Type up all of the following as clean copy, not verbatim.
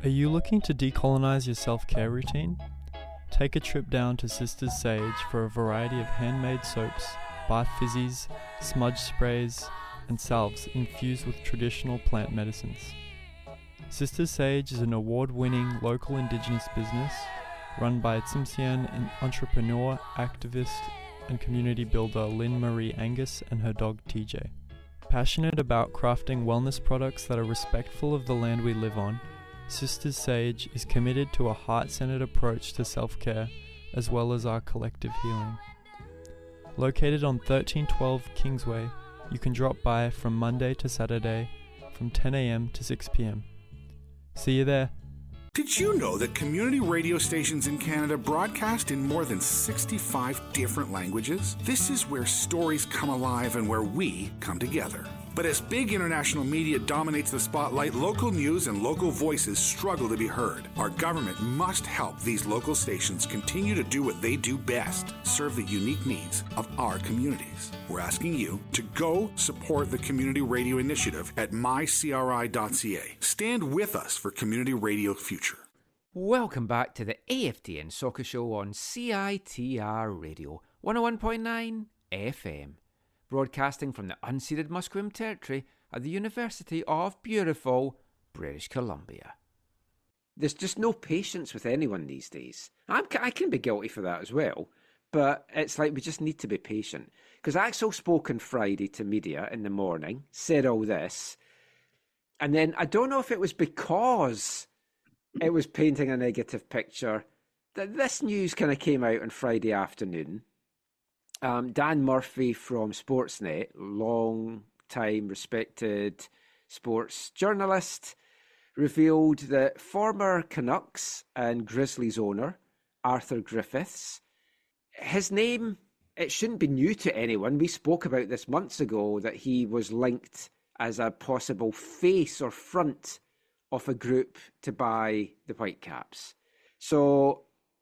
Are you looking to decolonize your self-care routine? Take a trip down to Sisters Sage for a variety of handmade soaps, bath fizzies, smudge sprays, and salves infused with traditional plant medicines. Sisters Sage is an award-winning local Indigenous business run by Tsimshian entrepreneur, activist, and community builder Lynn Marie Angus and her dog TJ. Passionate about crafting wellness products that are respectful of the land we live on, Sisters Sage is committed to a heart-centered approach to self-care as well as our collective healing. Located on 1312 Kingsway, you can drop by from Monday to Saturday from 10 a.m. to 6 p.m. See you there. Did you know that community radio stations in Canada broadcast in more than 65 different languages? This is where stories come alive and where we come together. But as big international media dominates the spotlight, local news and local voices struggle to be heard. Our government must help these local stations continue to do what they do best, serve the unique needs of our communities. We're asking you to go support the Community Radio Initiative at mycri.ca. Stand with us for Community Radio Future. Welcome back to the AFTN Soccer Show on CITR Radio 101.9 FM. Broadcasting from the unceded Musqueam territory at the University of beautiful British Columbia. There's just no patience with anyone these days. I can be guilty for that as well, but it's like we just need to be patient. Because Axel spoke on Friday to media in the morning, said all this, and then I don't know if it was because it was painting a negative picture that this news kind of came out on Friday afternoon. Dan Murphy from Sportsnet, long time respected sports journalist, revealed that former Canucks and Grizzlies owner Arthur Griffiths, his name, it shouldn't be new to anyone. We spoke about this months ago, that he was linked as a possible face or front of a group to buy the Whitecaps. So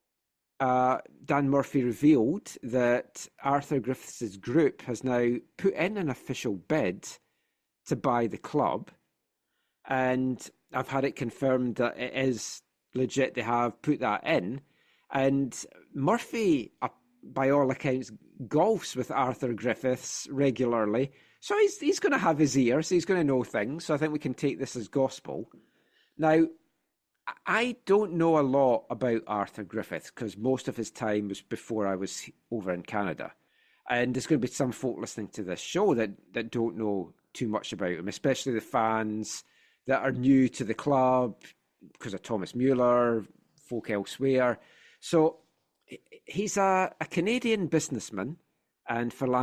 Dan Murphy revealed that Arthur Griffiths' group has now put in an official bid to buy the club. And I've had it confirmed that it is legit. They have put that in. And Murphy, by all accounts, golfs with Arthur Griffiths regularly. So he's going to have his ear, so he's going to know things. So I think we can take this as gospel. Now, I don't know a lot about Arthur Griffiths because most of his time was before I was over in Canada. And there's going to be some folk listening to this show that don't know too much about him, especially the fans that are new to the club because of Thomas Mueller, folk elsewhere. So he's a Canadian businessman and philanthropist.